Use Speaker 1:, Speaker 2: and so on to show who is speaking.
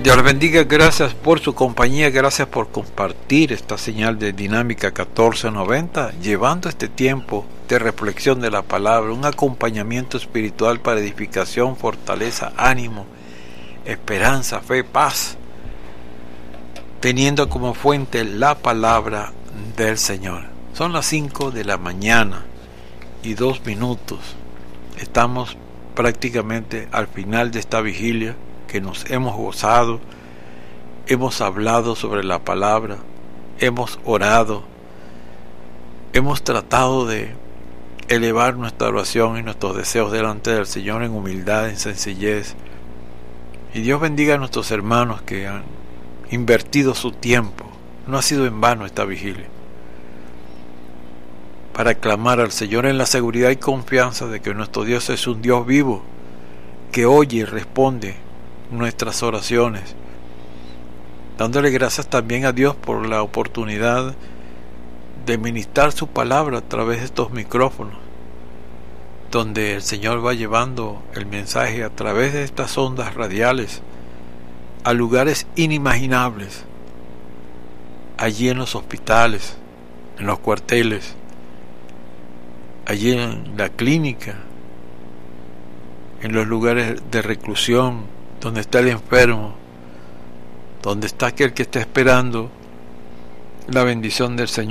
Speaker 1: Dios les bendiga, gracias por su compañía, gracias por compartir esta señal de Dinámica 1490, llevando este tiempo de reflexión de la palabra, un acompañamiento espiritual para edificación, fortaleza, ánimo, esperanza, fe, paz, teniendo como fuente la palabra del Señor. Son las 5 de la mañana y 2 minutos. Estamos prácticamente al final de esta vigilia que nos hemos gozado, hemos hablado sobre la palabra, hemos orado, hemos tratado de elevar nuestra oración y nuestros deseos delante del Señor en humildad, en sencillez. Y Dios bendiga a nuestros hermanos que han invertido su tiempo. No ha sido en vano esta vigilia, para clamar al Señor en la seguridad y confianza de que nuestro Dios es un Dios vivo, que oye y responde nuestras oraciones, dándole gracias también a Dios por la oportunidad de ministrar su palabra a través de estos micrófonos, donde el Señor va llevando el mensaje a través de estas ondas radiales a lugares inimaginables, allí en los hospitales, en los cuarteles, allí en la clínica, en los lugares de reclusión, donde está el enfermo, donde está aquel que está esperando la bendición del Señor.